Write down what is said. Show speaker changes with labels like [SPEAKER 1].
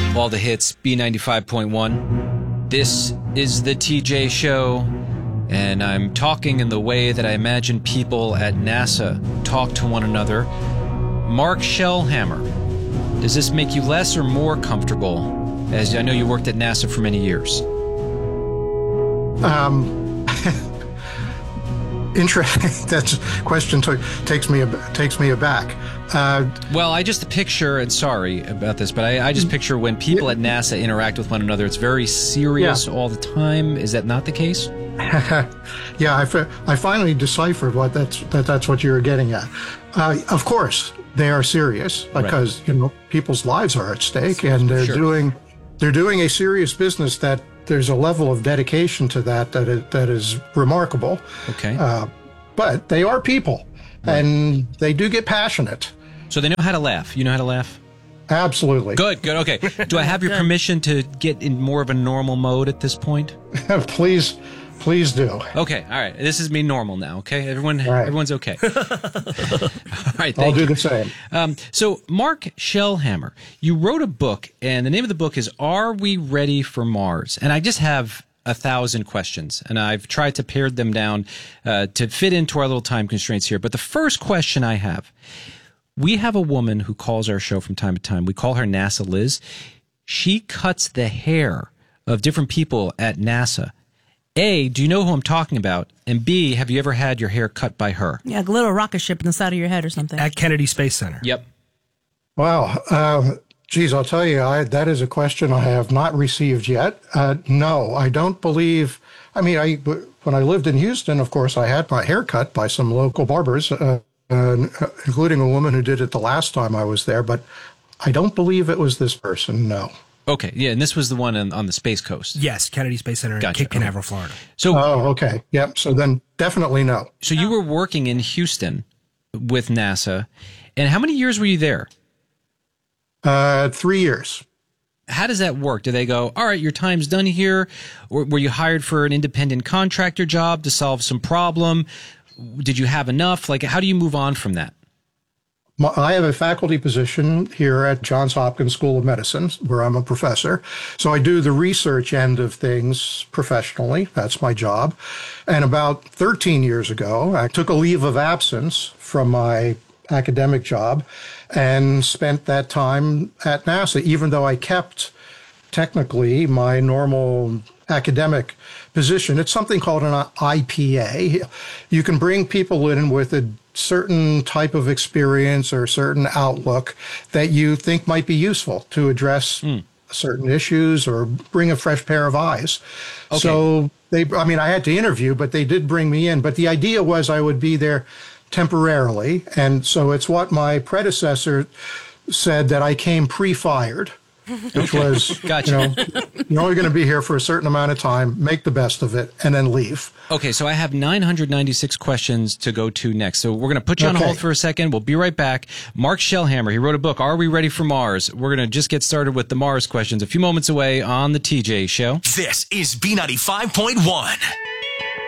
[SPEAKER 1] All the hits, B95.1. This is the TJ Show, and I'm talking in the way that I imagine people at NASA talk to one another. Mark Shellhammer, does this make you less or more comfortable, as I know you worked at NASA for many years?
[SPEAKER 2] Interesting. That question takes me aback.
[SPEAKER 1] Well, I just picture, and sorry about this, but I just picture when people at NASA interact with one another, it's very serious all the time. Is that not the case?
[SPEAKER 2] Yeah, I finally deciphered that's what you were getting at. Of course, they are serious because people's lives are at stake, and they're doing a serious business that there's a level of dedication to that is remarkable.
[SPEAKER 1] Okay.
[SPEAKER 2] But they are people, and they do get passionate.
[SPEAKER 1] So they know how to laugh. You know how to laugh?
[SPEAKER 2] Absolutely.
[SPEAKER 1] Good. Okay. Do I have your permission to get in more of a normal mode at this point?
[SPEAKER 2] Please do.
[SPEAKER 1] Okay. All right. This is me normal now. Okay. Everyone's okay. All right.
[SPEAKER 2] I'll do the same.
[SPEAKER 1] So Mark Shellhammer, you wrote a book, and the name of the book is "Are We Ready for Mars?" And I just have 1,000 questions, and I've tried to pare them down to fit into our little time constraints here. But the first question I have, we have a woman who calls our show from time to time. We call her NASA Liz. She cuts the hair of different people at NASA. A, do you know who I'm talking about? And B, have you ever had your hair cut by her?
[SPEAKER 3] Yeah, a little rocket ship in the side of your head or something.
[SPEAKER 4] At Kennedy Space Center.
[SPEAKER 1] Yep.
[SPEAKER 2] Wow. Geez, I'll tell you, that is a question I have not received yet. No, I don't believe. I mean, when I lived in Houston, of course, I had my hair cut by some local barbers, including a woman who did it the last time I was there. But I don't believe it was this person, no.
[SPEAKER 1] Okay, yeah, and this was the one on the Space Coast.
[SPEAKER 4] Yes, Kennedy Space Center in Cape Canaveral, Florida.
[SPEAKER 1] So,
[SPEAKER 2] okay, yep. So then, definitely no.
[SPEAKER 1] So you were working in Houston with NASA, and how many years were you there?
[SPEAKER 2] 3 years.
[SPEAKER 1] How does that work? Do they go, all right, your time's done here? Or were you hired for an independent contractor job to solve some problem? Did you have enough? Like, how do you move on from that?
[SPEAKER 2] I have a faculty position here at Johns Hopkins School of Medicine, where I'm a professor. So I do the research end of things professionally. That's my job. And about 13 years ago, I took a leave of absence from my academic job and spent that time at NASA, even though I kept technically my normal academic position. It's something called an IPA. You can bring people in with a certain type of experience or certain outlook that you think might be useful to address certain issues or bring a fresh pair of eyes. Okay. So I had to interview, but they did bring me in. But the idea was I would be there temporarily. And so it's what my predecessor said, that I came pre-fired, which was,
[SPEAKER 1] gotcha.
[SPEAKER 2] You're only going to be here for a certain amount of time, make the best of it, and then leave.
[SPEAKER 1] Okay, so I have 996 questions to go to next. So we're going to put you on hold for a second. We'll be right back. Mark Shellhammer, he wrote a book, Are We Ready for Mars? We're going to just get started with the Mars questions a few moments away on the TJ Show.
[SPEAKER 5] This is B95.1.